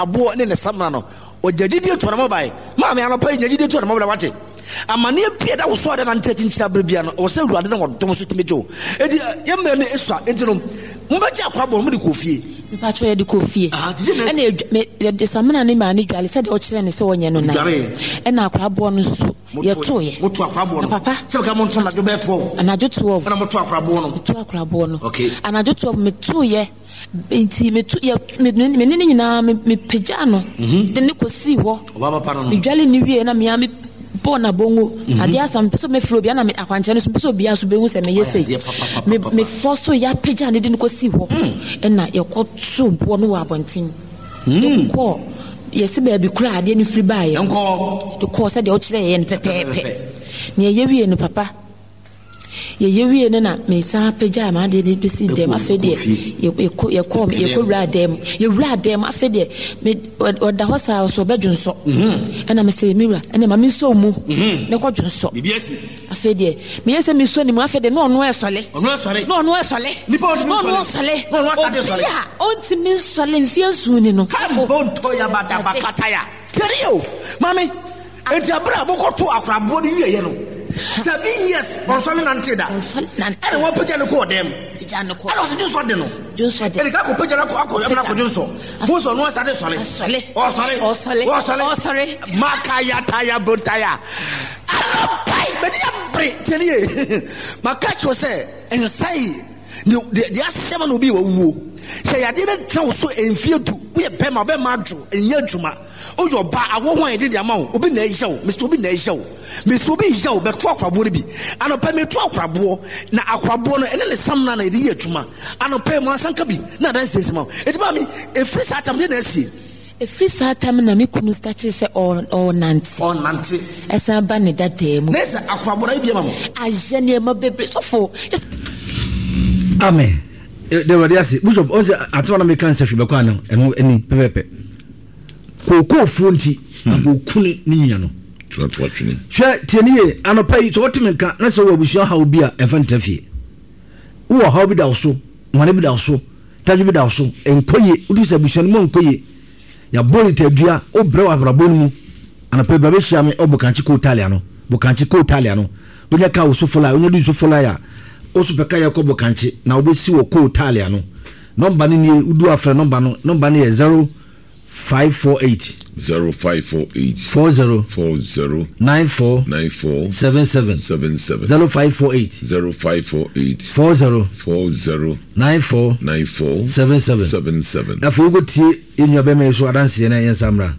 abo ne samna no o jagidi to na mobile ma me anopa jagidi to na mobile wate amane bia da wo so de na ntakinchira brebia no o se ruade na wodom so temejo edi yemre ne esua enti no mbaji akwabo mu de kofie mpacho ye de kofie ene de samna ne ma ne dwale se de o kire ne se wonye no na ena akwabo no so ye toye moto akwabo no papa se ka mo ntom na do be 12 anajo 12 na moto akwabo no to akwabo no okay anajo 12 me toye enti me ne nyina me pagya no de ne kosi ho baba pa no me dwale ni wie na me bona bongo ade asam peso me flo bia na me akwanche no so peso bia so behu se me yesei me foso ya pagya ne de ne kosi ho na ye koto bo no wa abontin ko yesi ba bi kura ade ni free buy enko de ko se de o kire ye ne pepepe ne ye wie no papa ye wie ne na me sa pagya ma de bisi dem afede ye ko wura dem afede me oda hosa so bedwunso na me se miwa na ma me so mu ne ko dwunso bibiasi afede me yese me so ni mu afede no no esole nipa o no esole o ti me sole mfie su ni no ha bonto ya bata bakata ya kerio mami enti abra bokoto akrabo ni wie ye no 7 years console nantida and what put you call them and also do so no just and ka ko pejana ko ko junso fuso no sade sole oh sorry makaya taya bontaya alopai be dia bre telie makacho say ensai the asema no bi wo say ya didn't tell so enfie du we be ma adwo enya adwuma oyo ba awo hwan de dia ma wo obi na ehia wo Mr. obi na ehia wo Mr. obi ehia wo be to akwabo bi anopa me to akwabo na akwabo no ene le samna na edi adwuma anopa mu asanka bi na dan sesi ma edi ba mi e free satam de na asi e free satam na me kunu start say all nanti esa ba ne dadam nesa akwabo na bi ma mo ajene ma bebre so for just amen de wadiasi bishop onse atwana me kan sefi bekwa no eno eni pepepe koko fonti abokuni ninya no twatwatwini hwe tienie anopai so wotimenka na so wabushia ha obi a eventafie wo ha obi da so ngwane bi da so taji bi da so enkoye udu se bushia no enkoye ya boli tadua obre wa brabon mu anopai ba be hia me obukanchi ko Italia no bonya ka wo so fola onya du so fola ya osupeka yakobo kanche na obesi wo ko Italia no number ni udu afre number ni 0548 40 94 77 0548 40 94 77 afu go tie enyo be me so adanse na yen samra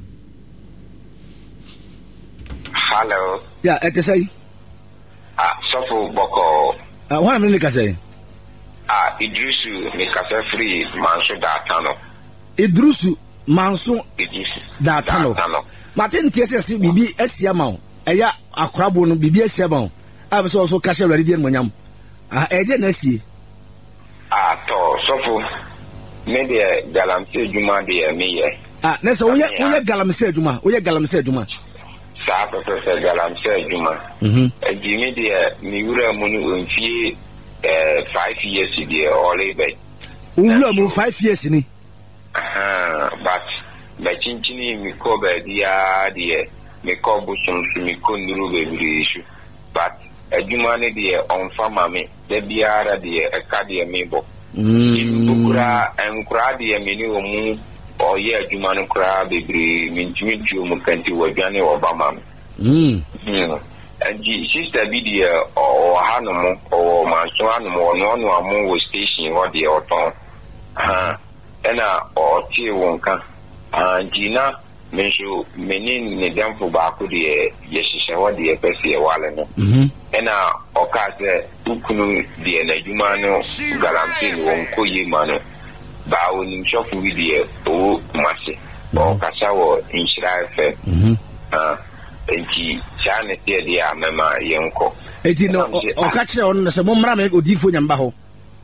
hello ya etesai sofo boko what am I saying? Idrusu Mikasa free Manso Datano. Idrusu Manso Datano. Martin TSS Bibi Esiamau. Aya Akrabo no Bibi Esiamau. I was also Casha Radian Monyam. I didn't see. To Sofo. Maybe a Galamse Juma de me. Nessa, we are Galamse Juma. We are Galamse Juma. Sa Professor Galamse Juma. Jimmy dear Miura Munu 5 years dear or labor. 5 years in but my chinchini Mikoba dear Mikobu Miko Nuru issue. But a Jumani dear on Famame, the Biara dear a Cadia Mabo. Bukura and Cradi a Minu or yeah, Jumano Crab, Mintu Mukanti Wajani Obama. And sister video or Hanomo or Mansuano or no station or the autumn. And or Tiwonka and Gina Meshu meaning Nedampo Baku the Yesha or the Pessia Wallen. And Okaze Ukunu the Najumano Galamtin Wonko Yimano Bowing shop with the O Masi or Casawo in Shrife. Enti chane tie dia mema yenko enti no o ka kire on se mo mra me odifo nyamba ho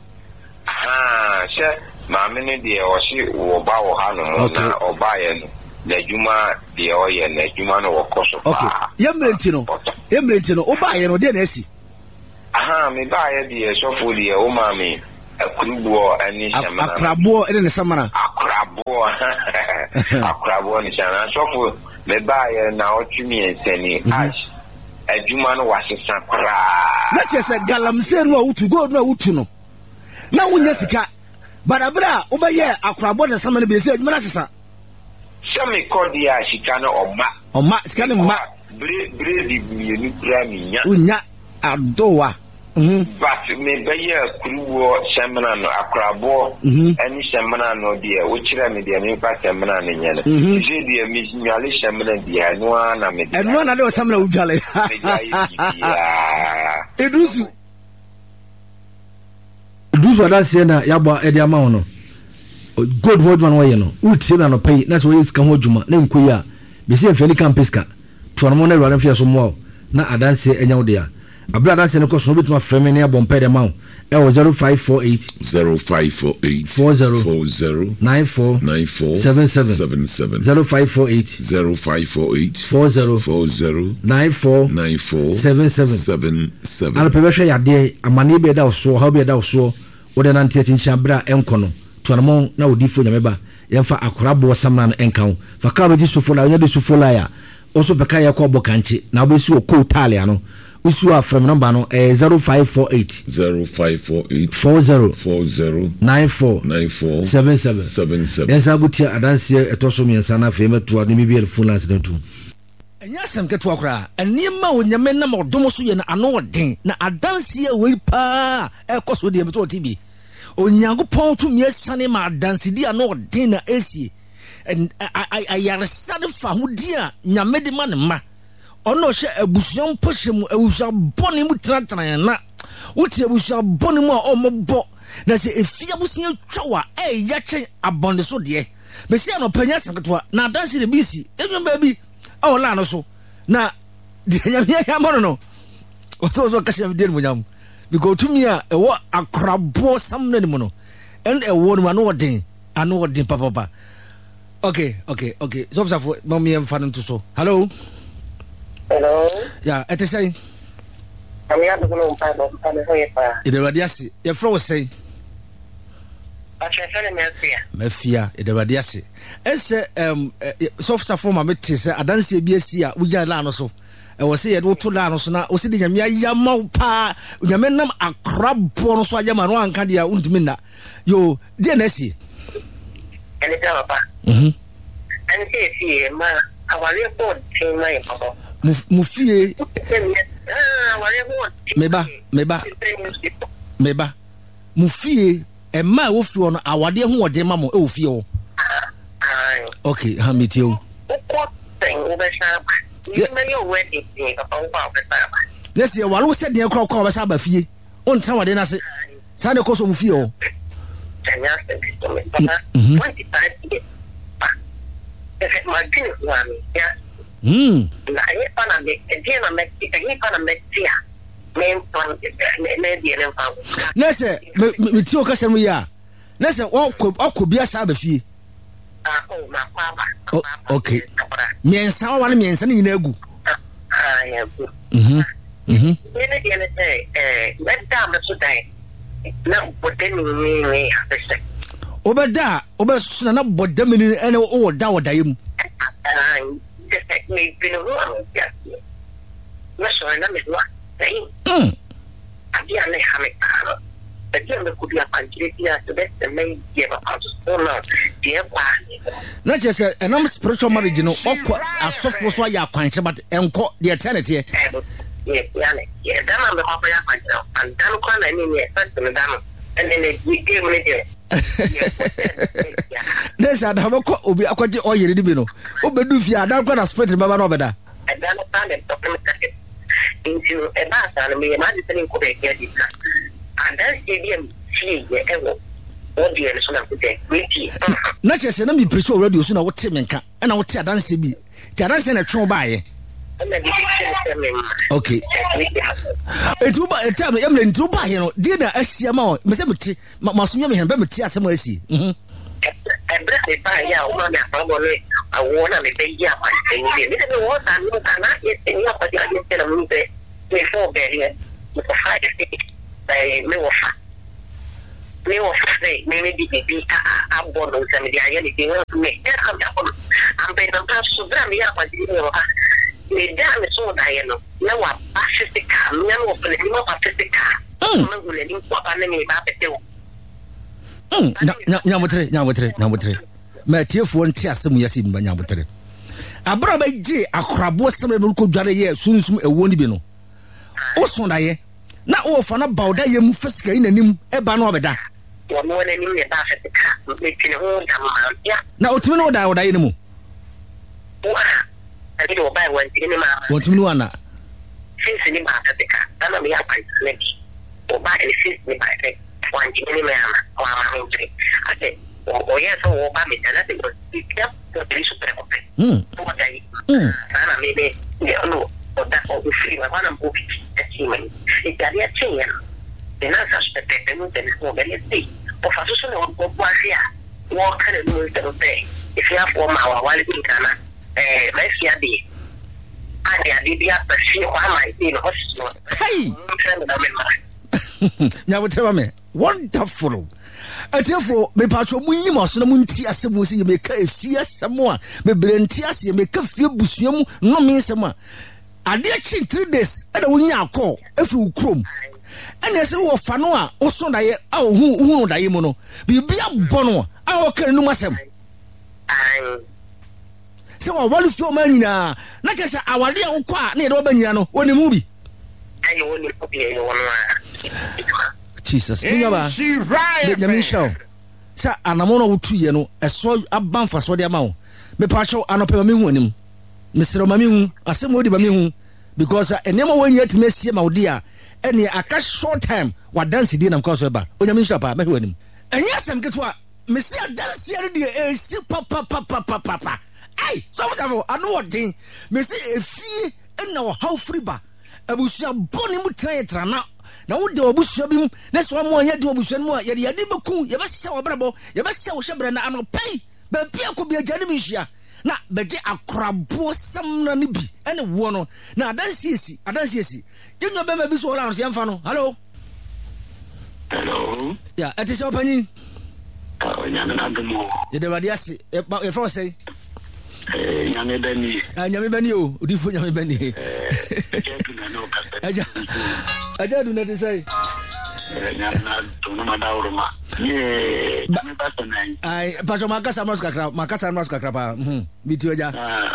she ma me ne dia o shi wo ba wo ha no na o ba ye no na juma dia o ye na juma no wo koso pa yemrenti no o ba ye no dia na asi me ba ye dia so fo dia o ma me akurubo ani samana akrabo ene ne samana akrabo ni sana sofo me bae na otumi enseni ash adwuma no wasesa kra na chese galamse no awutu go no awutu no na wonya sika barabra obaye akrabo na sama no be se adwuma na sesa semi kodia sika no oma sika no ma bre di mienu kra minya unya adowa but me baye kuruwo semana no akrabo ani semana no dia wo kira me dia me pa semana no nyane je dia mi nyale semana dia no na me dia no na de semana udwale edusu adanse na yabo ede ama wono good word man waye no utie na no pay na so yesika ho adwuma na nkoyi a be se mfani campeska to no mo na ruan fia so mo na adanse enya wo dia abla adanse ne ko so bituma frame ne abon pay de ma e wo 0548 40 94 77 0548 40 94 77 ala pebehwe yade amane be da so how be da so wo de nante tincha bra enkono tuanamo na odifo nyameba yemfa akorabo samna no enkan fa ka beji sofola nya de sofola ya oso beka ya ko bokanche na obesi o ko Italia no usu afrem number no 0548 40 94 77 yesa gutia adanse etoso miensa na fe meto ade bibi phone last tu enya sem keto akra enima onyame na modomo so ye na ano odin na adanse e we pa ekoso de meto tibi onyankopon to me sane ma adanse di ano odin na esi ayare sade fa hodi a nyame de ma ne ma ono hye abusuam pohyem awusa bone mu trantran na wote abusuam bone mu a omobo na se efia busia twawa ya chen abonde so de be se no panya sanketo na adanse de bisi enyo ba bi la no so na de nyame ya mo no so kashe me de mu nyam because to me a ewo akrabo samne ni mu no en ewo no ano odin papa okay so for mommy em fan to so hello yeah et say amia do no pa do hoyepa ide radiasi ye fro say achefele mafia ide radiasi ese so for ma meti say adanse bi asi a wuja la no so e wo say ye do to la no so na o se de nyame ayama pa nyame nam akrabo no so ayama no anka dia untimi na yo de na si ene ta papa ene si ma awale ko tin mai papa mufie meba mufie ema wo fi ono awade ho ode ma mo e wo fie wo okay ha metio yes ye walo se de kro kro be sa ba fie on tra wade na se sa ne ko so mufie wo na ye pana me dia na me tia me dia na fa nese me ti o ka semu ya nese o bia sa ba fie ma kwa ba okay miensa wa miensa ni na egu ya gu ne dia ne me da me so dai na bote ni afese obeda suna na boda mini ene o da wo dai mu me been wrong yeah na so na me wa sai abia le ha me but me could be a panchiria to that the main give out so now dear kwa na chese enam spiritual marriage no okwa asofo so ya kwanche but enko the eternity yeah that me ko ya kwanche and dan kwa na ni ne first me dan and then we give me there nesa da bako obi akwaje oyere di bi no obedu fi ada kwa na spirit baba no obeda ada no pa le document into a basa me ma di tele ko be ke di and then stadium see ye ewo odi ele so na ko te witi na chese na mi preach radio so na wote menka na wote adanse bi ti adanse na twen baaye okay etu ba etam emle ntu ba he no di na asia ma o me se meti masonya me he ba meti asem asi ebra se ba ya o ma na pa bo le awo na me be ya pa se ni me se wo ta ni ta na ye se ni pa ya ye se na mu be me fo be ye me ko fa ye se me wo fa me was say maybe be a bottle some the anything else me come down I'm being so damn yeah but you know the damn so diano now a pacific now open no pacific no will any papa name nyamotre ma tiefo nti asem yasi mba nyamotre abra ba je akrabo sem me ko dware ye sunsum ewo ni bi no o so da ye na o fa na bawda ye mu fasika yi nanim e ba no obeda wo no nanim ne ba fasika me tine ho da ma ya na otimi no da ye ni mu wa ani do ba wan tine ma otimi no ana since ni ba fasika ana me ya pa ne o ba ele since ni ba fasika wan tine me ama wa ma ho tire ate o ya so o ba me tana de ko ya to tri super ko o ba dai ana me be no o da o free ma na mo e daria tinha nessa aspetto non te ne può vedere sì o fa solo un po' quasi a walkare molto bene e si ha forma wa wale kana ma si ha di ani dia per si o mai di no hey nya wotreba me wonderful atefo me patro munyi mo so na munti asemo si me ka efia asemo a me brenti ase me ka fie busuam no me nsemo a ade achi 3 days e da wonya akọ efi ukrom ene se wo fa no a wo so da ye a wo hu da ye mu no bibia bọ no a wo kare nu masem se wo walu fi o ma nyina na ke se awade a wo kọ a na ye do ba nyina no woni mu bi ayi woni ko bi e wono Jesus nyaba de me show sa anamono wotu ye no eso abanfa so de ama wo me pa cho anope me hu anim Mr. Mamihu, asem odi ba mi hu because enema wani atime sie ma odi a ene aka short time wa dance di na mkaso eba onyame nshapa ma hwanim enye asem keto a me se dance ya de e si pa ai so wo anu odin me se efie ena wo how free ba abusia boni mu tra na wo de abusia bi mu na so mo anya de abusia mu a ye de beku ye be se wo brabo ye be se wo hyebre na ano pai ba bia ko bia jani mi hia na beje akrabo samna ni bi ene wo no na adansi esi yenyo bema bi so wala so yemfa no hello ya ati so pani nyame na demo ye de wadiase e fro say nyame bani o odifo nyame bani aja du na de say nyame na to no madawruma ye me basta nai ai paso makasa mas kakra pa bitio ja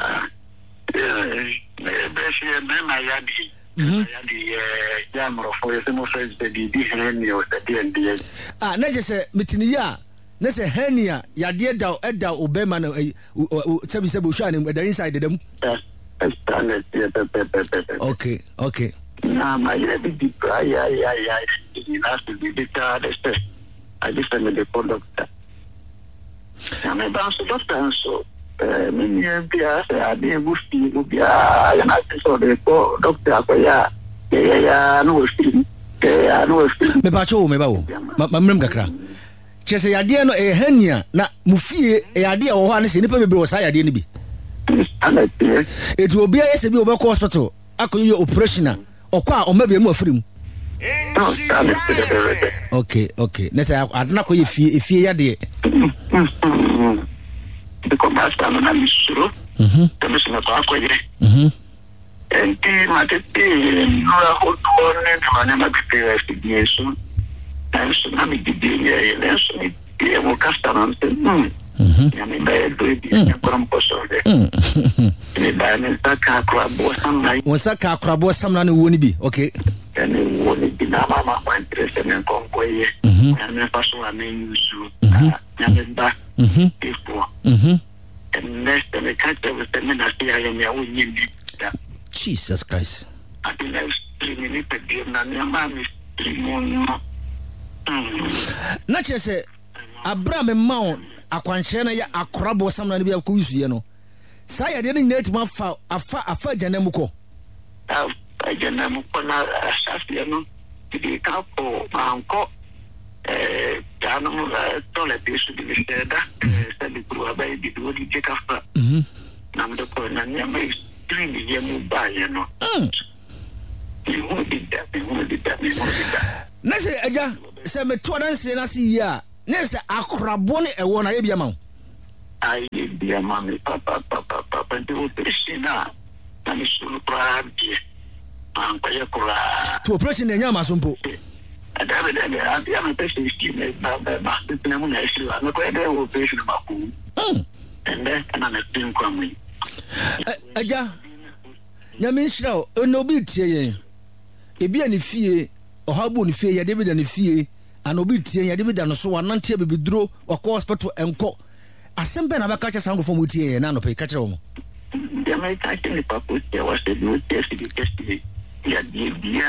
beshi me na yadi ya mrofo ye mo face de di heni o de ndi na je se mitini ya na se heni ya yade eda obema na sebi hwa ne da inside dem okay na ma ye di ya ni na se di ta de se I just send the doctor. I'm about to doctor so me bia say I dey busti bia ya na so the doctor ya no stream me ba cho me ba wo mamrem kakra chese yade no e hania na mufie e yade wo ho ane se nipa bebre wo sa yade ni bi etu obi ese bi obekọ hospital akoyo operation okwa o mabia mu afirim okay nesa adna ko efie ya de ko basta na misuro temos na ko yire enti matete no ho ne de ma bipere fidieso tanso na mi dibie leso ni mo castaran ya me dai do di ko mo posode ni ba ne saka akrabo samna ne woni bi okay and woni bina mama kwa interest men konkoye na faso amenyusu na mba ifo and next the catch of the men as ya ya woni Jesus Christ ati na streaming pe bi na na mama streaming na chese Abraham mawo akwanhye na ya akrabo samna ne bi akọ yusuye no sa ya de ne nyina tuma afa janam ko ajana mo na asafia no di kapo manko dano mo tole bisu di steda sta di prua bai di do di kafa na mo ko na nya mai stream ye mo ba ye no mo di da na se aja se me to dan se na se yi a ne se akrabo ne ewo na ye bia ma ai bia ma me papa de opereshina na mi suru prabi an pa ye kura to operation ne nya ma so mpo ada abia me pese scheme ba tena mu na issue na ko de operation ma ku and then na tin kwa mu aja nyame nhyira o no bi tie yen ebi ani fie ohabo ni fie ya David ani fie ana obi tie ya David no so wanante bebeduro okọ hospital enko asembe na baka cha sango fo tie yen na no pe ka kire wo ya me ka kire papa tie wa se do test ya dia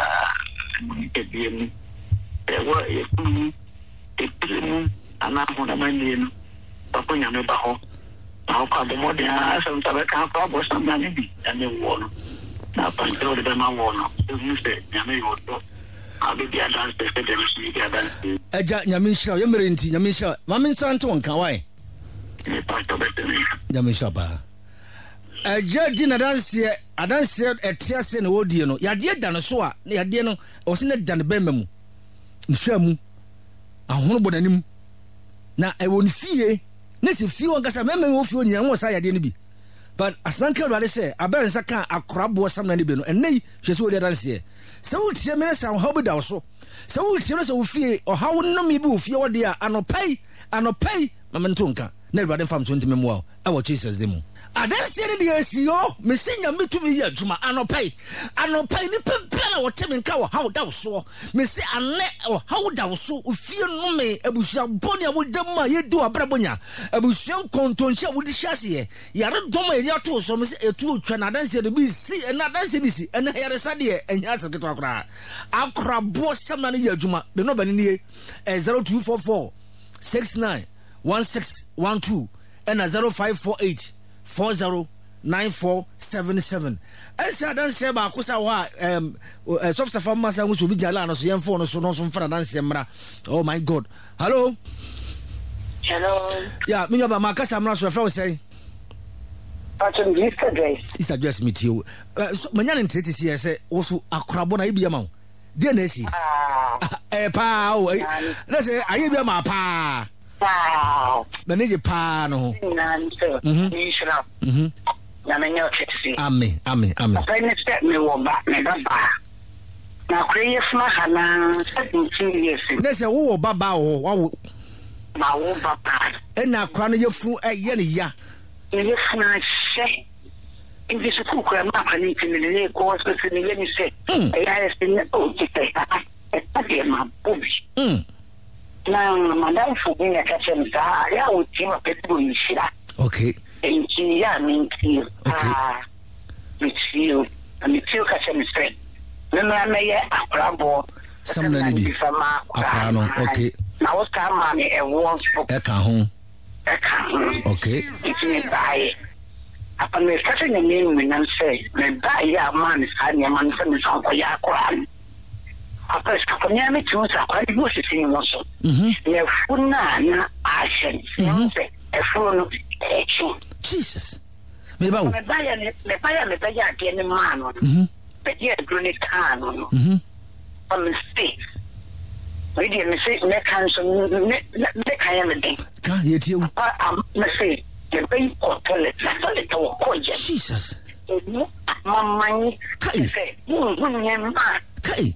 ebiem ewa ekunu epremu ana hona manenu papa nyame ba ho na ko abo de asem tabe ka pa bo samba ni bi ane wono na pa ndo de ma wono se nyame yodo abi dia dance test de mi dia dance aja nyame nhyira ye mere nti nyame nhyira ma me nsan to nka wai ni pa to be ni nyame nhyira ba aja di na adanse etiase na wodie no yade da no so a yade no o se ne da ne bemma mu nhwa mu ahono bonanim na ewo ni fie ne se fie won kasa memma wo fie onyina wo sa yade no bi but asanka ruade se abensa kan akorabo samna ne be no enei hwe se wodi adanse se wo tie me sa wo habu da so se wo tie no se wo fie o hawo no mi bi wo fie wodi a anopai mamento nka na ruade fam so ntime mu a awo Jesus dem adanse ne de asio me senya metumi ya adwuma anopai ni pempela wo teme nka wo hawo da so me se ane wo hawo da so ofie no me abusia boni a wo dama yedu abrabonya abusia kontonche wo di hyase yare doma ye ato so me se etu otwa na adanse de bi si na adanse ni si ene yare sade enya aseketo akra akrabo samna ne ya adwuma de no bani nie 0244 69 1612 and 0548 409477 esa danse ba ko sa wa soft farm masa nso bi jala no so yem phone so no so mfra danse mra. Oh my god. Hello yeah me ba makasa mra so fra wo sei Pattern Easter dress meet you manya ne ntete si ese wo so akrabo na ibi ma de na esi pa o na se ayi bi ma pa wow manage pa no nanso inshallah na menyo tete amen when step me wo ba me ba na create ma hana 17 years na se wo baba wo wa ma wo baba na akra no yefu ye ne ya yefu na she in su ku kra ma pani tinele ko so tinele ni se ya se o tete e ma bobi na madam fugi na kache msa ya utima petu nishira okay enchi ya minti mitio kache msa nana meye akrabo samna ni bi akrano okay na oska mami e wons e ka ho okay itini bae apa me kache ne mi nan se me bae ya man sa ni man se mi sa ko ya akran apa skaponya me tsunsa kwa ni wo sisi ni so ne funa na ashen se e funo Jesus me ba ya ke ni mano be dia gruni kano no on mistake we dia me say me kan so me kan me den ka yetie u me say the bay hotel na to ko je Jesus mamma kai say ma kai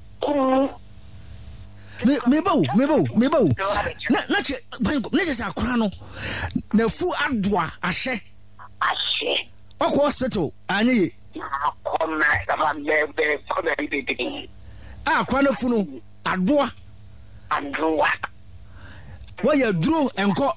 me ba na che na che akura no na fu adoa ahye okwo hospital anye akura no fu no adoa wa ya duro enko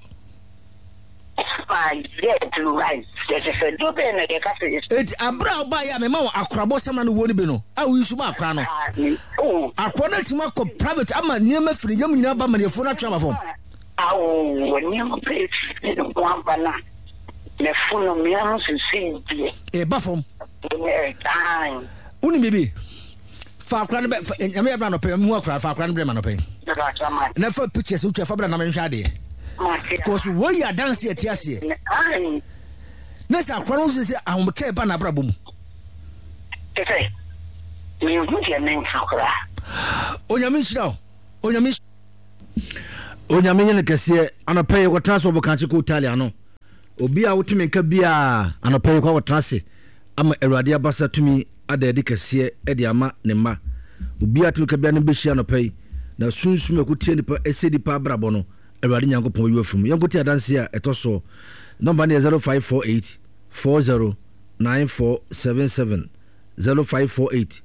abra ba ya me ma akrabo samna no woni be no a wi su ma akra no akro na tima ko private ama niam firi yam nyina ba manefo na twa ma fom woni mo pe no kwamba na le funo mi an sinti e ba fom uni bibi fa akra no be nyame ya bra no pe mu akra fa akra no be ma no pe na fa pictures utwa fa bra na me hwa de because we are dancing at Tiasie. Nessa Cronos is a Homeke Banabrabum. Me, who's your name? Oh, Yamisha, onyame nyene kese anopay ko transo bokanche ko Italiano obi a wotumi nka bia anopay ko wotrase ama Awurade abasa tumi adedi kese edi ama ne ma obi atumi ka bia ne beshi anopay na sunsun ekutie nipa esedi pa brabo no Awurade Nyankopon yiwafum yankotie adanse a etoso number ne 0548 409477 0548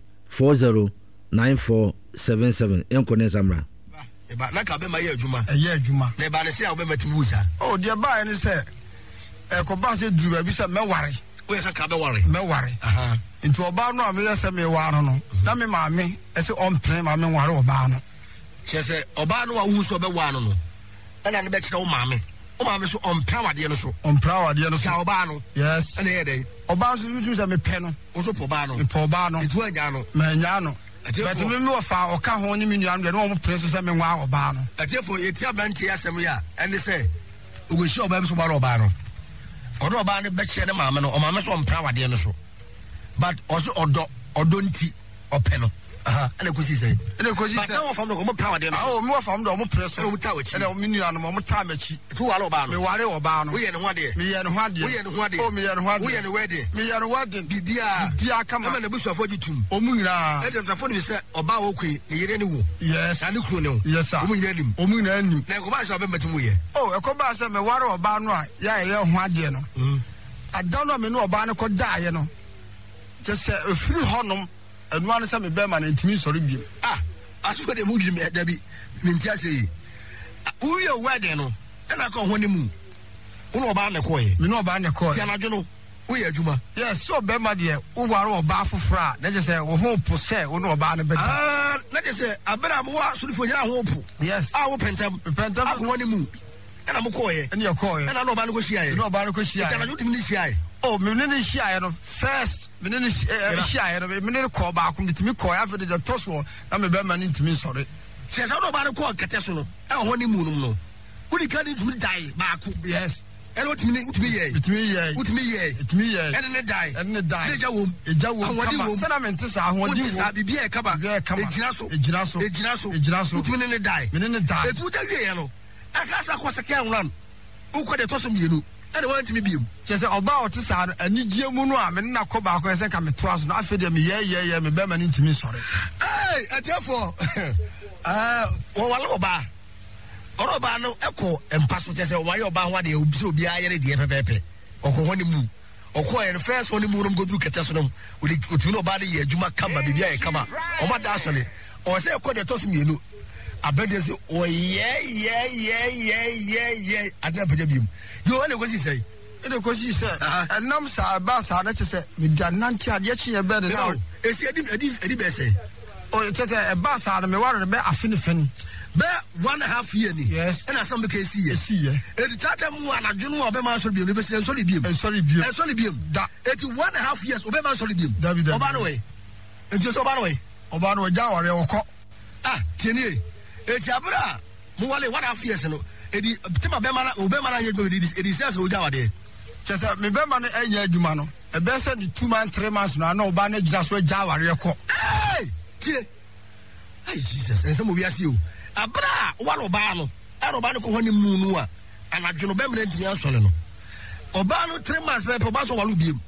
409477 yankone samra eba na ka be ma ye adwuma na eba ne se a wo be matimi wusa de ba ne se ko ba se duru ba bi se meware wo ye se ka be ware aha nti oba no a me se me ware no na me maame e se on pre maame ware oba no se oba no a wu so be ware no ena ne be kire wo maame so on prawade no so ka oba no yes ena ye dey oba so bitu se me pe no wo so po ba no etu anya no ma nya no but me wo fa o ka ho ni me nuam de no mo pre so se me nwa oba no atefo yeti abanti asem ya ene se ogoshi oba bi so ba oba no oba ne be kire ne maame no o maame so on prawade no so but also odo nti ope no ene kosi say but now from no mo prawade no me wo fam do mo pre so mo ta wachi ene me nuam no mo ta machi tu wale oba no me ware oba no wo ye ne ho de me ye ne ho de wo ye ne ho de o me ye ne ho de wo ye ne wedding me ye ne wedding bibia kama ama na busuafo gitum o mu nyira e de busuafo ni se oba wo kwe ne yere ne wo yes na ne kru ne wo yes sir o mu nyira nim na ko ba se oba matimu ye e ko ba se me ware oba no a ya ye ho ade no adano me no oba ne ko daaye no je se ofiri honom enu ane se me be ma na ntimi sori biem aso de mu dwi me da bi me ntia sei wo ye wedding no na ka ho ne mu wo no oba ne ko ye me no oba ne ko ye na dwo no wo ye adwuma yes so be ma de wo ware oba fofora na je se wo ho po se wo no oba ne be na je se abra mo wa so fo nyira ho po yes wo pentam ho ne mu na mo ko ye ene ye ko ye na no oba ne ko hia ye no oba ne ko hia ye na dwo ni hia ye me ne hia ye no first me ne hia ye no me ne ko ba ko mitimi ko ya fe de toso na me be ma ne ntimi sori se sa no ba ne ko kete so no ho ne mu no udi ka ni ntimi dai ba ko yes ene utimi ye ene ne dai eja wom kama sana mente sa ahodi wo bibia e kaba ejina so utimi ne dai etu ta wie ye no aka sa ko seke anwan ukọ de toso mienu ene wantimi biem chese oba ote sa anigie mu no a me na ko ba ko se ka me toaso na afede me ye me be ma ni ntimi sori atiafo wo wale oba oroba no eko empaso chese wo ye oba ho de obi ayere de pepepe okoho ne mu okoho ye first one mu no go through kete so no otimi no oba de ye adwuma kama bibia ye kama o ma da so ne o se eko de toso mienu abede se o ye adna paja biem yo ene kwesi sei enam sa ba sa na chese me da nanti ade chi ye be de na esi edi be sei o chese e ba sa na me ware be afini fani be 1.5 year ni yes ena some be esi ye edi tata mu anadwo no obe ma so biem be se so le biem da eti 1.5 years obe ma so le biem oba no we enti so oba no we ja ware woko tieni eti abra mu wale 1.5 years no edi tema be ma na obe ma na ye edi says o ja wade chese me be ma na anya adwuma no e be se ni 2 months 3 months no na oba na gina so ja ware ko tie Jesus ense mo wiase o abra wale oba no oba no ko ho ni mu no a anadwo no be mena ntimi asole no oba no 3 months be oba so wale biem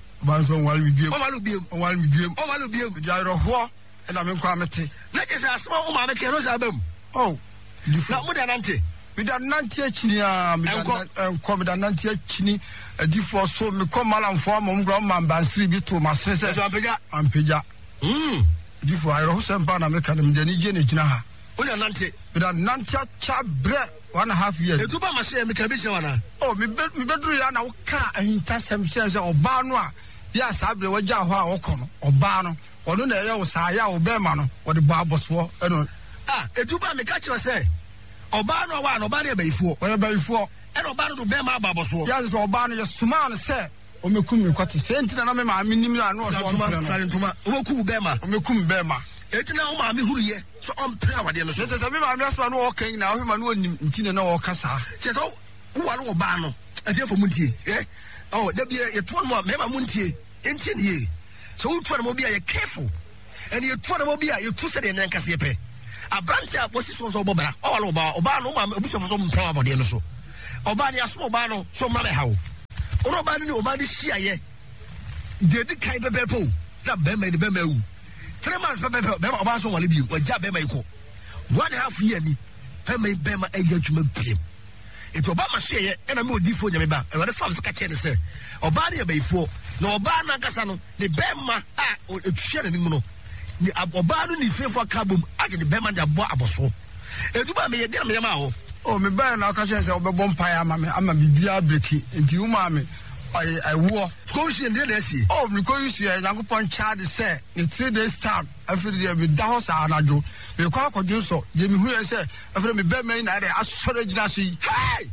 jairo ho na me kwa mete na je sa asma o ma me ke no sa bam na mo da nante mi da nante akini a mi da nante akini adifo so me ko malamfo amom gro ma bansiri bi to ma sese so ampeja difo ayro ho sempa na me ka dem de ni je na gina ha o da nante mi da nante cha bre 1.5 years etuba ma se me ka bi se wana mi bedru ya na wo ka ahinta sem se oba no a ya sabre waja ho a woko no oba no ono na ye wo sa ya obema no wo de ba aboso eno etuba me ka kire se oba no wa no oba na baifuo eno oba no do bema aboso ya se oba no ye suma no se o mekum me kwati se ntina na me ma minim ya no so ntuma o ku bema o mekum bema etina o ma me huruye so on pra wade no so se me ma me aso no o kan na o ma no nim ntine na o kasa se so wo wale oba no adefo muntie da bia ye to no me ma muntie enti ne ye so wo to no mo bia ye careful and ye to no mo bia ye to se de nan kase pe abrantia bosi so bobara all oba no ma obi so mpra abode no so oba ni aso oba no so ma be hawo oba ni oba ni hia de kai bebepo na be ma ni be ma wu 3 months be oba so wale bi oja be ma iko 1.5 year ni be ma adwuma piem eto oba ma hie na me odifo nya me ba e wale fam so ka che ne se oba ni be ifo na oba na kasa no ne be ma a etuhia ni mu no ni oba no ni fefo kabom age ne be ma ja bo aboso etu ba me ye dia me ma ho oh me ba na ka che se obebo mpa ya ama bibia breki enti uma me I war. Commission dey there see. Oh, me go use here. Yankopon charge say in 3 days time. After the me da house anajo. Me kwa akọju so. Ye me hu say after me be me na dey asore gina si. Hey!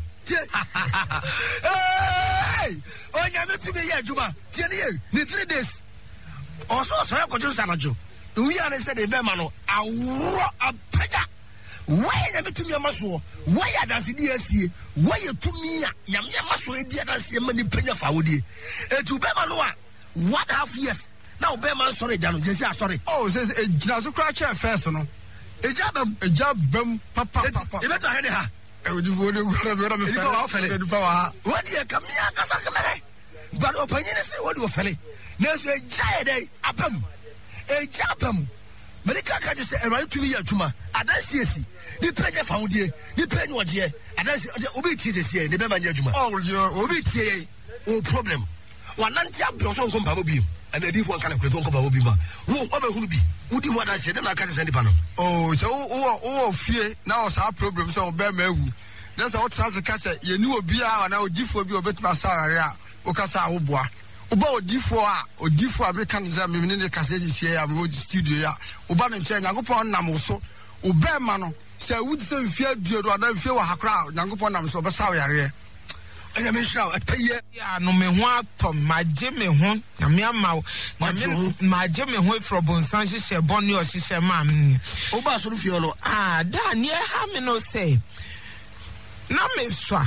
Hey! Onya me ti me ye adwuma. Tie ne ye. 3 days. Also so akọju so anajo. We are say the be ma no awro apaja. Why na me to me amaso? Why adanse di asie? Why to me ya me amaso e di adanse ma ni panya fa wodi. Etu be ma no a 1.5 years. Now be ma sorry jano, je say sorry. Oh, says e jina so crack chair first no. Ejabem papa. E be to he ha. E wodi wodi go me fa. E do fa wa. Wodi e kam ya kasa kamere. But opanyine say wodi wo fele. Na so e jae dey apam. E jabam. America can just say around 2 years tuma adansi esi ni penya faudie ni penya oje adansi obi tie tie ni be manya adwuma obi tie o problem wananti abro so nko mpabo bi ana di fo nka na kweto nko mpabo bi ma wo obehunu bi udi wo adansi de na ka se nipa no oh so wo fie na o sa problem so be ma ewu na so what transe ka se ye ni obi a na odifo bi obetuma sarare a o ka sa wo boa Uba odifo American za me ne kase ji sie ya me studio ya uba ne nche Nyankopon nam so uba ma no se wudi se mfia duo do ada mfia wa hakra Nyankopon nam so be saw yare anya me sha atpaye ya no me ho atom maje me ho na me ama maje me ho from bonsan hye boni o hye ma me uba so fie no da ne ha me no say na me swa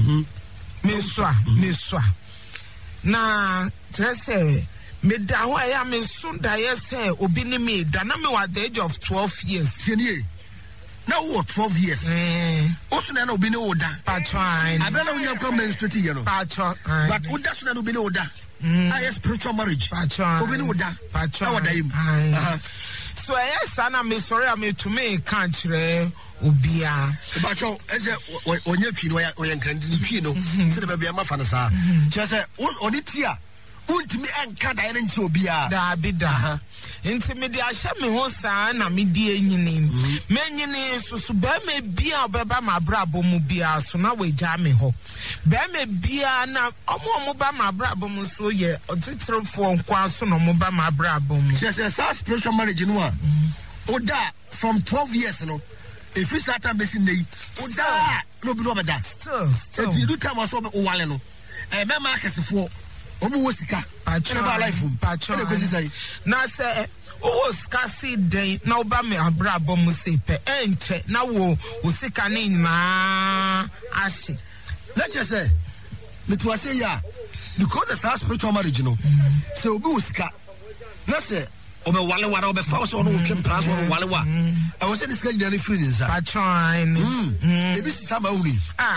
me swa na trese me da ho ya me so da yes obi ni me da na me wa the age of 12 years senie na wo 12 years oso na obi ni wo da patron abena unya kwa menstruate ye no patron but uda so na obi ni wo da spiritual marriage patron obi ni wo da patron wa da yim so yes ana me sorry am to me kan kire obia patron eze onye twi no oye nkan ni twi no se de bia ma fa no sa je oni tia untimi enka da nti obia da bida intimi dia hye me ho saa na me die nyini menyini susu ba me bia obeba ma brabo mu bia so na weja me ho ba me bia na omo ba ma brabo mu so ye otitrefo nkwa so no mo ba ma brabo mu say spiritual marriage no a oda from 12 years no if you start am besi nei oda no bi no beda still if you do time so o wale no me ma kasefo omo wo sika ba life na say o skasi den na oba me abrabo mu se pe enche na wo sika ne nyina ahye let you say me to say ya because the spiritual marriage no say obi wo sika na say obe wale obe fa so no twem pras no wale wa I was saying this guy nearly free inside patron ebi si sama uni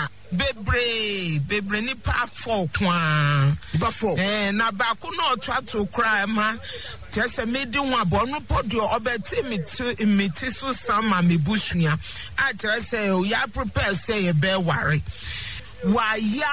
bebre ni pa 4 kwa ba 4 na ba ko no twa to cry ma just me di one abo no podio obeti me ti so sama me bushua a tell say o ya prepare say e be worry wa ya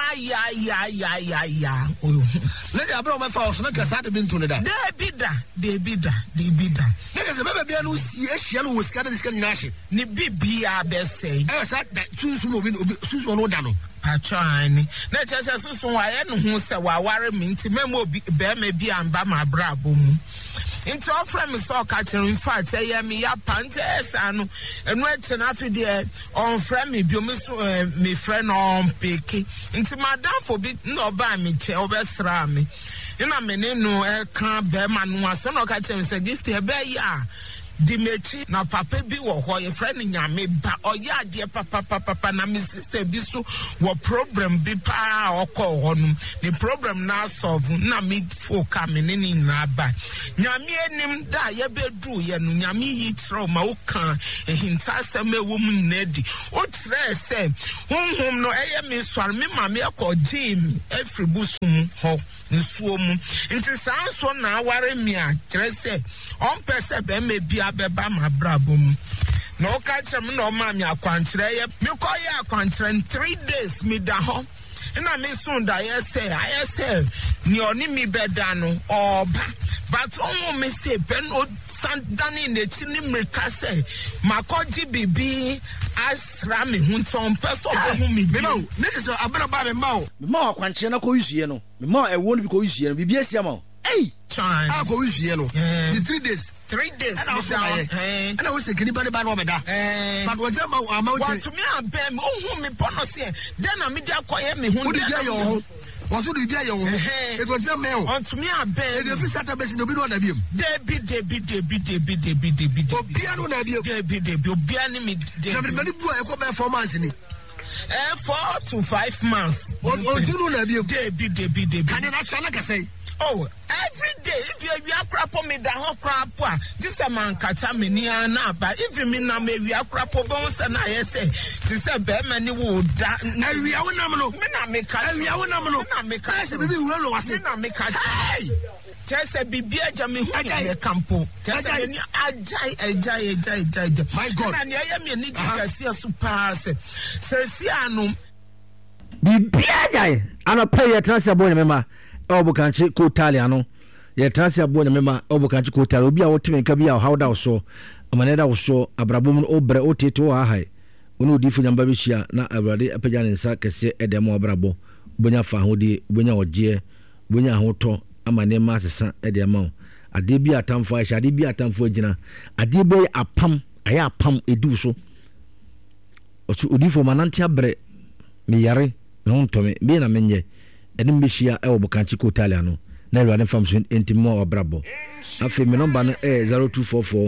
let the abro my house na ka sa de bintu ne da de bida nigga se bebe bia no si ehia no woska da diska nyina hye ni bibia be say sa da sunsu no no da no patron na chese sunsu wa ye no hu se wa ware mi nti memo obi be ma bi amba ma brabo mu nti ofre me so ka chere in fact e me ya pante esa no enu ete na afide on frame me bi o me so me friend on peke nti madam for bi no ba me che obesra me ina me ne no e kan be ma no aso no ka chere se gift e be ya Dimechi na papa bi wo ho ye friend nyame ba oye ade papa na me sister bi so wo problem bi pa okọ ho no the problem na solve na me folk am ne na ba nyame enim da ye bedu ye no nyame yi kire ma wo kan ehinta asem ewo mu na di o kire se honhom no eye me swar me ma me akọ jim every busum ho nsuo mu nti sanso na aware mi a kire se on pese be me bia beba ma brabo mu na o ka kire me na o ma me akwankyere ye me koye akwankyere 3 days me da ho na me soon da I say ni oni mi beda no oba but on me say ben o sandani ne chini mrika say makoji bibi asra me hunton person bo hu mi bi no ne so abra ba me ma akwankyere na ko yusue no me ma ewo no bi ko yusue no bibi asia ma hey time a ko yusue no the 3 days and I was saying anybody ba no me da but what am I to me abem hu me pono say then na me dia koye me hu dia was do dia yo it was your mail on to me abem if you start a base no bi no da biem debi obiano na biem debi obiani me debi many bu e ko performance ni 4 to 5 months on tinu na biem debi can na chala ka say oh every day if you akrapo me da ho krapo a this man kata me ni na ba if me na me wi akrapo bon se na ye say ti say be ma ni wo da na wi a wonam no me na me ka wi a wonam no na me ka se bibi wura lo wase na me ka chese bibi aja me hu ye kampo chese ni ajai my god na ni ye me ni jikasi super se si anu bibi ajai ana pay ya transfer boy mema obukanchi ko Italiano ye transfer boy mema obukanchi ko Italiano obi a wotime nka bi a hawda so amaneda wo so abrabom no obre oteto ahai wonu odi funyamba bi hia na awrade apagya ne nsa kese edem abrabo bonya fa hodi bonya oje bonya hoto amane ma sesa edem ade bi atamfo ahia ade bi atamfo agina ade bi apam aya apam edu so osu odi fo manante abre me yare no ntome bi na menye enim bishia e obukanchi ko Italiano na Awurade fam so entimo obrabo afi me number no 0244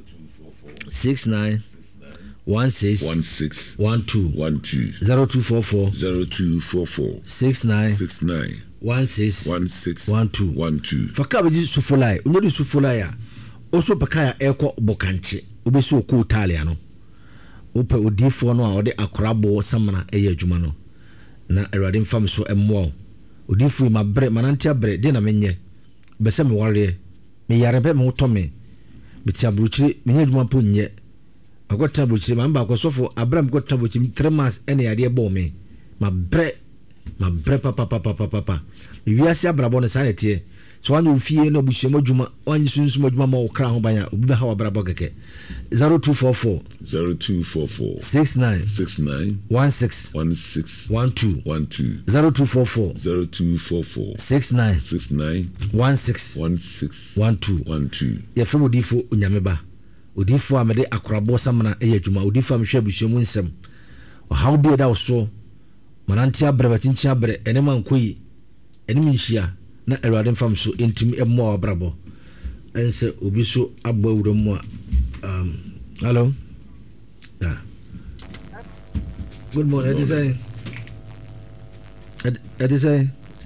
69 16 12 0244 69 16 12 faka beji sufolai unyodi sufolai a oso pakaya eko obukanchi obeso ko Italiano ope odifo no a ode akorabo samana eye adwuma no na Awurade fam so emmo odifu ma bre manantia bre de na menye bese me ware me yare be me utome bitia bruchiri menye adwuma po nye agota bruchiri ma mba akosofo abram gota bruchiri 3 months ene yade bo me ma bre papa wiase abrabo ne sanete so wanyu fie no bushemo adwuma wanyu sunsun adwuma ma okra ho banya obi be ha abrabo keke 0244 69 16 12 0244 69 16 12 ye femo difo onyameba odifo amede akorabo samana eye adwuma odifo amhwe bushemu nsem how do that so mananti abre batinchi abre enema nkoyi enemi nhia na Awurade fam so entimi emmo abrabo ense obi so abọ awuram hello yeah good morning Edi say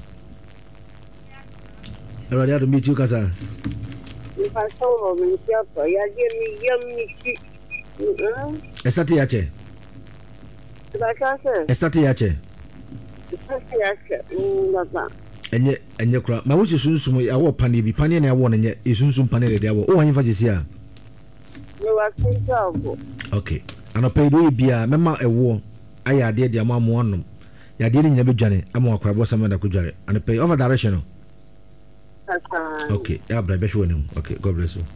Awurade ado meet you kasa Pastor me siapa ya dia mi yam ni si estate yache estate yache baba enye kura ma wo sunsum ya wo pane bi pane na ya wo ne sunsum pane de ya wo o wanyi fa jesi a no wa kintago okay ana pay do bia mema ewo aya ade de amamu anom ya de nyina bedwane ama akura bo samanda ko dware ana pay over direction no okay ya bra be hwe ne okay god bless you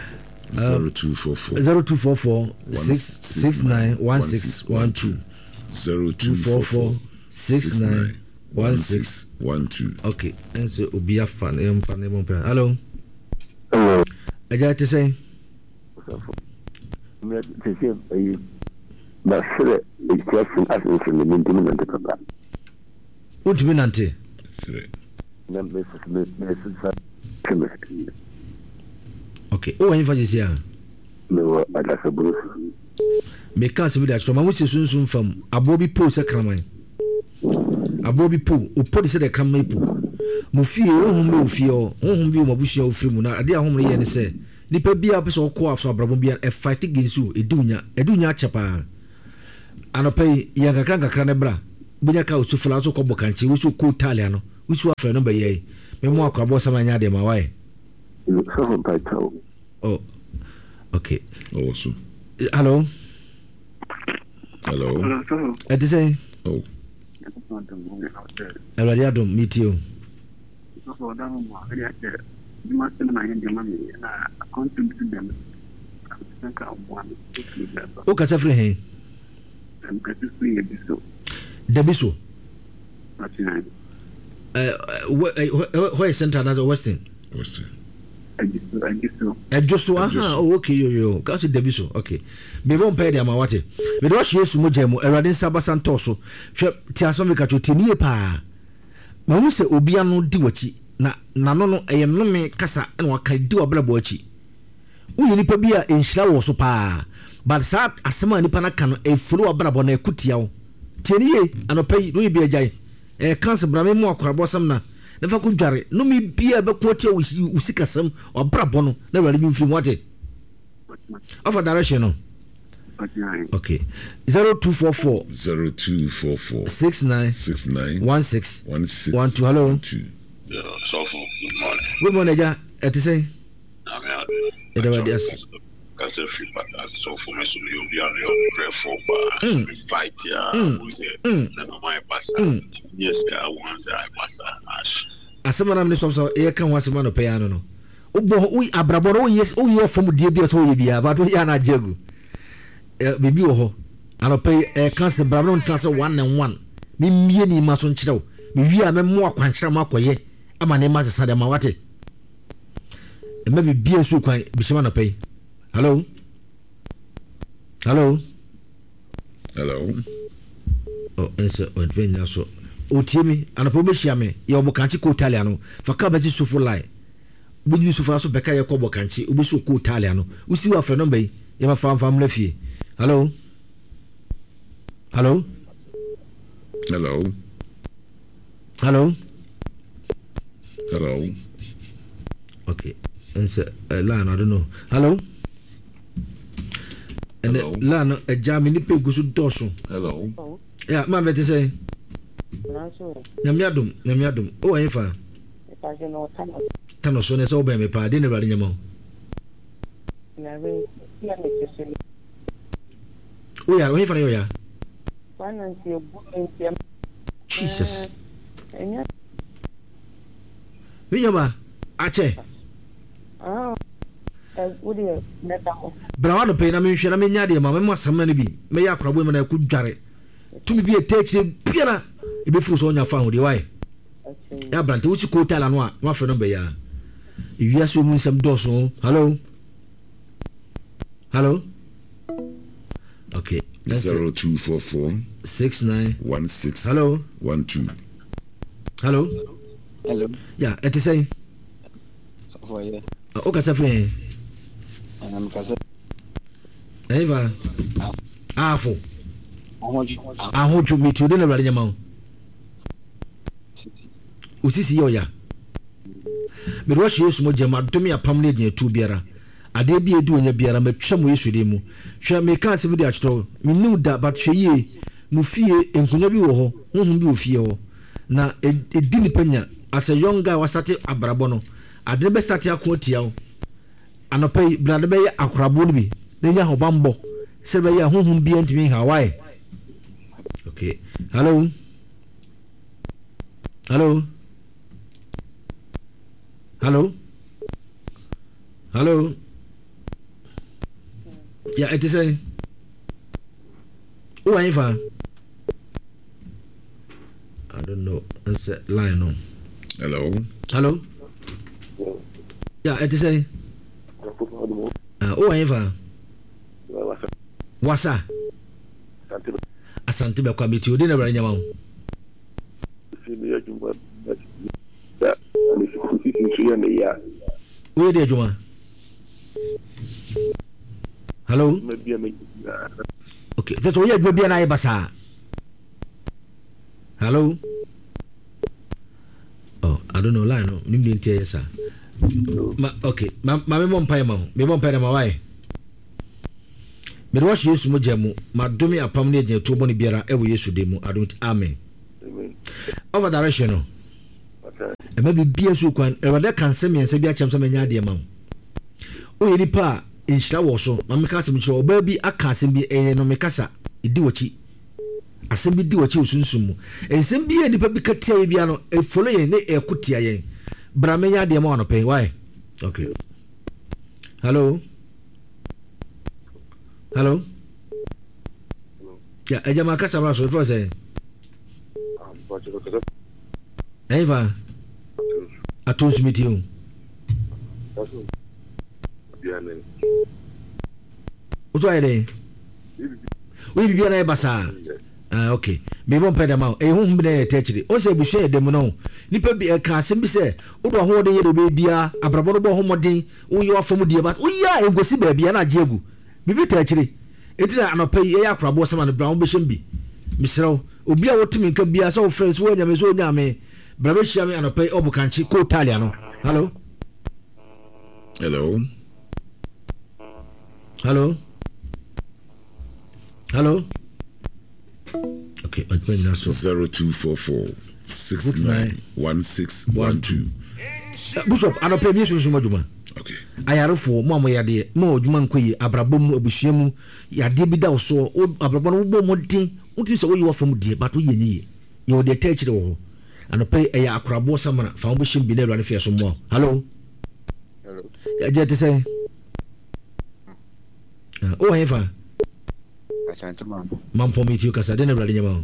0244 69 16 0244 69 16 okay and so obia fan hello aja te say me te say ba sere e question as in the maintenance papa ultiminante sere na me okay o wan fa jesi a No, I got a bruise. Because we that so my soon from Abobi Po Sacrament. Abobi Po, who put it at the Cramapo. Mufio, whom feel, whom be Mabushio Frimuna, a dear home and say, Nipper be up so coarse or Brabombian, a fight against you, a dunya chapa. And a pay Yagakanga Cranebra, Bunyaka to Falazo Cobocanchi, which you call Taliano, which were for a number ye, Memoir Cabosamania de Mawai. Oh, okay. Awesome. Hello. Hello. At the same. Oh. Eladiado, meet you. O Casafre, hey. Debiso. Where is Central as a Western? Western. Just so, okay, yo, Cassie Debiso, okay. Me won't pay them what it. But what she is Mujamo, a Radin Sabasan Toso, Tiasamica to Tinia Pa. Mamuse Obiano Diwachi, no, I am no me Casa, and what can do a blabochi. We need to be in Slow so pa. But sat as some Nipanacan, a full of Brabone Cutiao. Tinie, and a pay, we be a jay. A cancer Brame more Crabosamna. Never could jarry. No me be a quote with you, Usikasam or Brabono, never leave from what it. Offer direction. Okay. 0244 69 16 12. Hello. So Good morning, ja. At the same. Cancer free, but as so for me, so you'll be on your prayer for fight. Yeah, my pastor. Yes, I want I pass. As someone I'm this also, here can once a man of piano. We are Braboro, yes, oh, you're from Diabias, oh, you are, but we are not Jago. Baby, oh, I'll pay a cancer Brabron transfer 1 and 1. Me, Mason Chido. We are more quantra Marco, I'm an Emma Sadamawate. Maybe beer so quite Bishimana pay. Hello. Oh, answer on Venya so. O Timmy, and a Pobishiame, your Bocanchico Italiano, for Cabati Sufulai. Will you so Becca Yacobo Canchi, Ubisu Italiano? We see what for number, Yama farm family fee. Hello. Okay. Answer a line, I don't know. Hello. And the line a jam in the pig goes to Dosso. Hello. Yeah, my better say. Namiadum. Oh, I fa. Tano son is over me, pa, dinner running among. We are waiting for you. Jesus. Vinyama, Ache. Brown pain, I mean, shall I mean, Yadia, Mamma, some money be. May I crowd women I could jarry. To be a teach piano. If you fool on your phone, why? Abrant, what's your coat and what for number? If you assume some dorsal, hello. Okay. 0244 69 16 Hello. 12. Hello. Yeah, at the same. Okay, Safri. Eva. Afo. I want you meet you dinner running among. Usisi yoya. But what she used Mojama to me a permanent near two beera. I dare be a doing a beer, I'm some way with him. Shall make us with that store. Me knew that, but she ye, Mufie, and Kunabi, whom you feel. Now, it didn't penya. As a young guy was started a Brabono. I never started a quotial. And I pay Bladabay a crabulbi. Then ya Hobambo. Sebaya whom be to me Hawaii. Okay. Hello. Yeah, it is a. Oh, I don't know. Answer line on. Hello. Yeah, it is a. Oh, I Wasa. Asante be kwa biti odi na bra nyama. We dey juma. Hello. Okay, that's why you be an ibasa. Hello. Oh, I don't know line no. Nim dey tell sir. Okay, ma me mom pay ma. Me mom pay ma why? Me do wash Yesu mo jamu. Ma do me apam ne agye to boni biara e wo Yesu de mu. I don't amen. Amen. Over direction no. Okay. E ma bi bia so kwan. E wada kan se me nse bi achem so manya de ma. O yiri pa inhira wo so. Ma me ka se me chiro oba bi aka se bi no me kasa. Idi wachi. Asem bi di wachi osunsun mu. Ensem bi enipa bi katia bi ano e follow yen ne e kutia yen. Bra me nya de ma ono pay. Why? Okay. Hello. Hello. Yeah, ejama kasa bra so for say. Eva. Atos meeting. What are they? We be na basa. Okay. Me won pay them out. E hu be na techiri. O say bi share dem no. Nipa bi e ka asem bi say, wo do ho de ye do be bia, abrabo do bo ho modin, wo ye afom de ba. Wo ya engosi ba bia na agegu. Bibi techiri. Eti na anopai e ya krabo sama no brown be shem bi. Misraw, obi a wotimi nka bia so friends wo nya me so nya me. Bra be hia me anopai obukanchi ko Italia no. Hello. Hello. Hello. Hello. Okay, I'm going now. 0244 691612. Bishop, I don't pay me so much. Okay. I are for Mamma Yadi, more Jumanqui, Abrabum, Obishimu, Yadi Bida, so Abrabon, Monty, what is all you are from dear, but we need you the attached all. And pay a crabo summoner, found wishing be there and fear some more. Hello. Hello. I just say, oh, Eva. Man for me to because I didn't really know.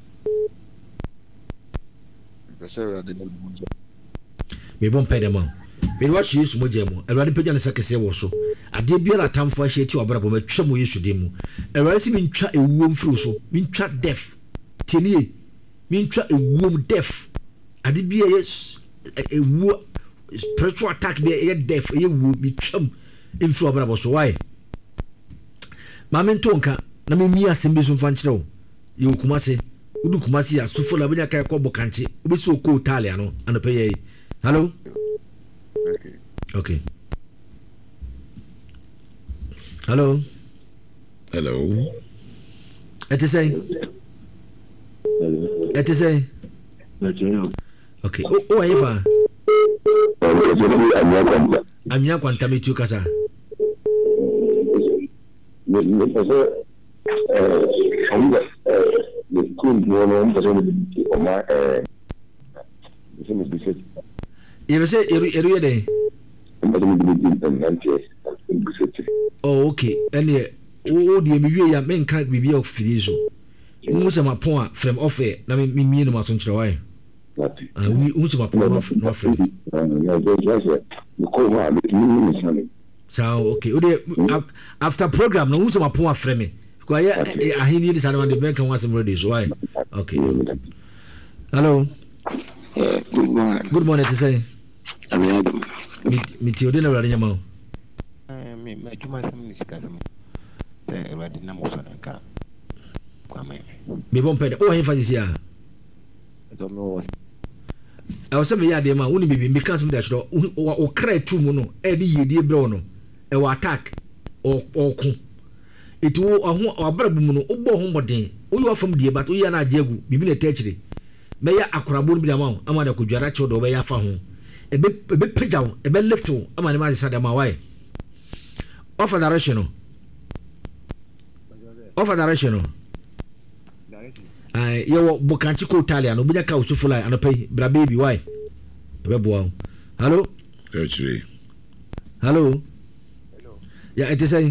Me won't pay them on. Me watch you some jemo. I rather put on a second also. I did be a time for a shade to a brother, but trouble you should demo. I rather mean try a womb through so, mean track deaf. Tilly, mean try a womb deaf. I did be a spiritual attack be a deaf, a would be chum in floor brother. So why? Mamin Tonka. Na me mia sembe so fanchiro ye okumase udu kumase ya sufo la benya kai ko bokanche obi so ko Italia no anope ye. Hello. Okay. Hello. Hello. Ete say. Okay. Oh Eva. Amia kwanta metu kasa. Oh, okay. And yeah, oh, the movie, men can't be of Fidiso. Most of my point from off air. I mean, me and my son, why? We also my point off, no friend. So, okay. After program, no, who's my point from me? Because I need this and the bank and want some ready. So, why? Okay. Hello. Good morning to say. Meet your dinner running your mouth. Me won't pay the oh, for this year. I don't know. I was saying, yeah, dear man, only be because of that or cry two mono, Eddie, dear Bruno, or attack or come. It will a brabumuno, or bo homodin, we are from dear, but we are not Diego, be a territory. May I acrabun be among, a man could jaracho the way I found a bit pitch out, a bit left to a man is at my way. Offer the rational. Offer the rational. Yo bokanchi ko Italia no bunya ka usufula anopai bra baby why ebebo. Hello. Actually. Hello. Yeah, it is say.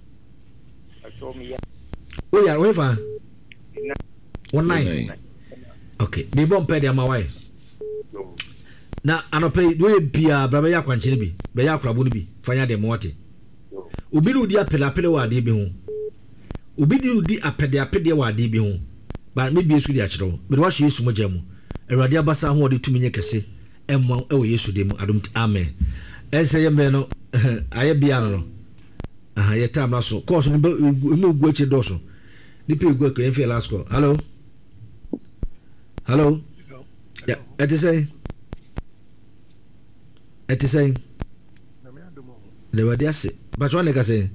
Oh yeah, wherever. 19. Okay, me bon pay dem why. Na anopai do bia bra be yakwanchi ni bi, be yakrabu ni bi, fanya dem wote. Obi no di apele wa de bi ho. Obi di apede wa de bi ho. But maybe you should actually, but what she is Mojamu, a radia bassa who did to me, Cassi, and one oh, yes, you did. I don't, amen. And say, Meno, I be ano. Your time na so. Course no mo go che do so. Ni pe go ko en last call. Hello. Hello. Yeah, what is saying? What is saying? The word yes. But one like I say.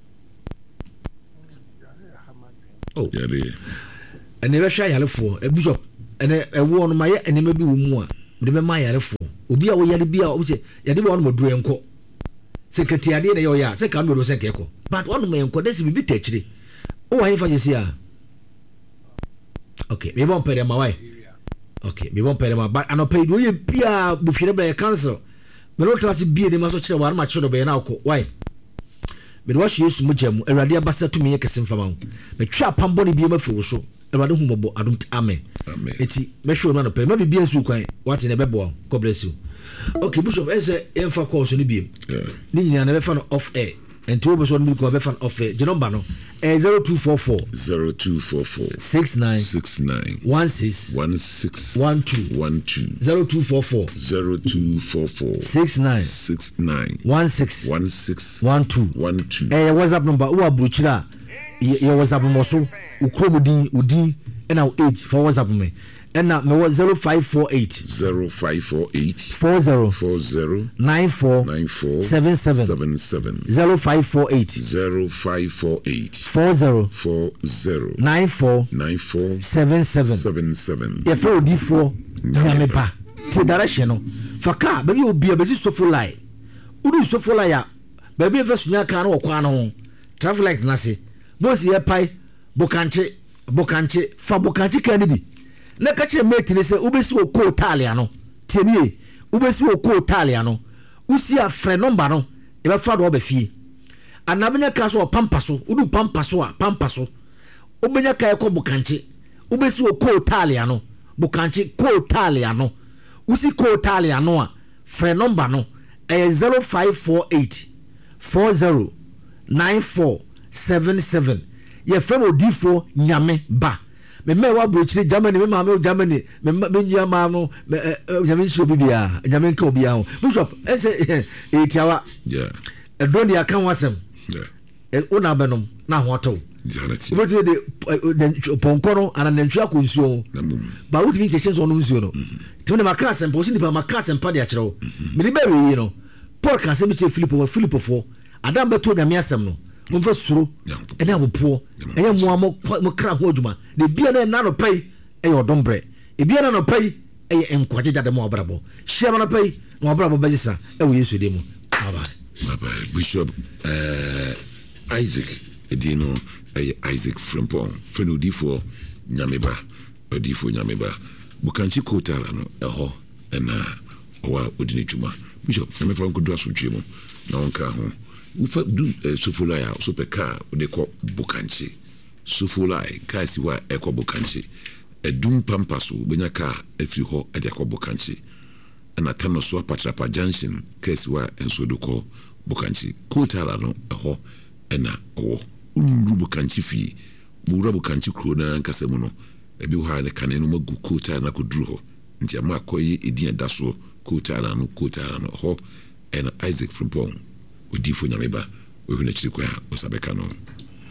Oh, yeah. And never shy yale for a bishop and a one my and maybe more. The my yale for. Obi a wo yale bia o say yade one mo dru enko. Secretary na yo ya, say kan do say keko. But one mo enko desi bi techire. O wa fa jesi a. Okay, me bon pere ma why. Okay, me bon pere ma but anope do ye bia bu fire be cancel. Me no class bia de ma so kire war ma kire do be na ko. Why? Me do shi yesu mo jamu. Awurade abasa to me ye kese mfama wo. Me twa pambo ne bia ma fi wo so. Awurade hu mobo adum amen. Amen. Eti me show no no pe. Ma bia nsu kwan. What in bebo. God bless you. Okay, Bishop, ese emfa call so ni biem. Ni nyina na be fa no off air. Enti wo be so no ko be fa no off air. Je number no 0244 69 16 0244 69 WhatsApp number wo abruchira your WhatsApp mo so ukromudi udi and our age for WhatsApp me. And now, 0548 40 94 77 0548 40 94 77 if you D4 Nyameba to direction no faka baby obi a bezi sofo lie udi sofo lie ya baby ever sunya kan wo kwa no traffic light na se boss ye pai bokanche fa bokanche kan bi na ka kire mate ne se ubesi wo ko Italia no tienie ubesi wo ko Italia no usi a frɛ number no e be fa do obafie anabenya ka so pampaso udu pampaso a pampaso obenya ka ekɔ bokanche ubesi wo ko Italia no bokanche ko Italia no usi ko Italia no a frɛ number no 0548 40 94 77 ye frɛ mo D4 nyame ba me wa brochire Germany me ma me Germany me nyama no nyame nso bibia nyame nka obia ho Bishop ese etiawa yeah don dia kan wasem yeah una benom na hoto janati but de ponkono ana nantwa ko nsuo ba wudi bi kese so no nsuo no teme ma ka sempo si pa ma ka sempa dia kyerɛw me be we no Paul ka se bi che Philip fo adam beto nyame asem no mfa suro ena bopo eya mo kra ho adwuma na bia na no pai e yodombre e bia na no pai e enkwaje jade mo abrabo hia na pai no abrabo bajisa e wo Yesu demu bye Bishop Isaac Edino Isaac Frimpong Fenodifo Nyameba Odifo Nyameba bukanchi kotala no eho ena owa odini dwuma Bishop me fa nkodu asotwe mo na onka ho ufa du sofolaya sopeka de ko bukanchi sofolai kasi wa eko bukanchi edum pampaso benya ka efiri ho de ko bukanchi ana tano so patrapa junction kasi wa enso do ko bukanchi kotala no eho ena owo uru bukanchi fi bura bukanchi krona nkasemu no ebi ho ale kanenu magu kotala na ko duru ho nti ama koyi edin daso kotala no ho ena Isaac Frimpong Odifo Nyameba we huna chiri kwa osabeka no